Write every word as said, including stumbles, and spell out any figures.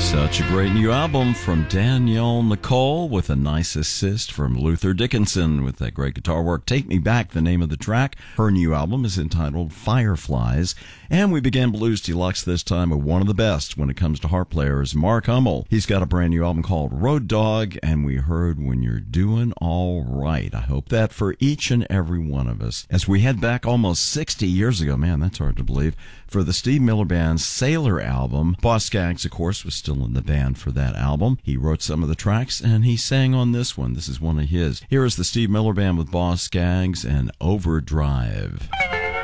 Such a great new album from Danielle Nicole with a nice assist from Luther Dickinson with that great guitar work. Take Me Back, the name of the track. Her new album is entitled Fireflies. And we began Blues Deluxe this time with one of the best when it comes to harp players, Mark Hummel. He's got a brand new album called Road Dog, and we heard When You're Doing All Right. I hope that for each and every one of us. As we head back almost sixty years ago, man, that's hard to believe, for the Steve Miller Band's Sailor album. Boz Scaggs, of course, was still in the band for that album. He wrote some of the tracks, and he sang on this one. This is one of his. Here is the Steve Miller Band with Boz Scaggs and Overdrive.